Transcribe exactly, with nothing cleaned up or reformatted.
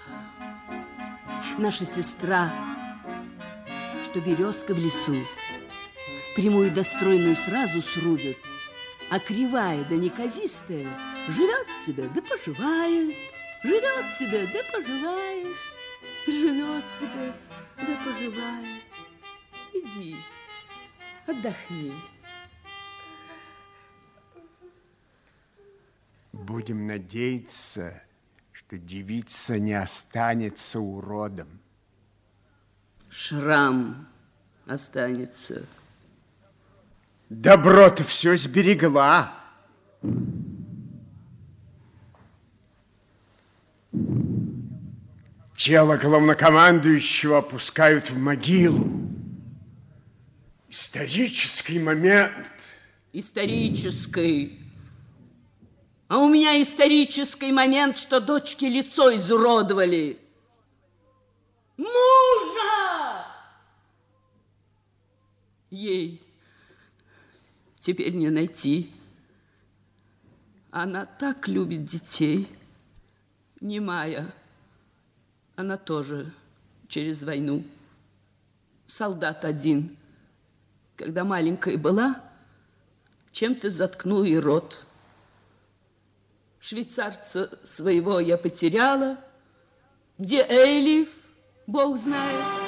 Наша сестра, что березка в лесу, прямую да стройную сразу срубит, а кривая да неказистая живет себе да поживает, живет себе да поживает, живет себе да поживает. Иди, отдохни. Будем надеяться, что девица не останется уродом. Шрам останется. Добро-то все сберегла. Тело главнокомандующего опускают в могилу. Исторический момент. Исторический. А у меня исторический момент, что дочке лицо изуродовали. Мужа! Ей теперь не найти. Она так любит детей. Немая. Она тоже через войну. Солдат один. Когда маленькая была, чем-то заткнул ей рот. Швейцарца своего я потеряла. Где Элиф, Бог знает.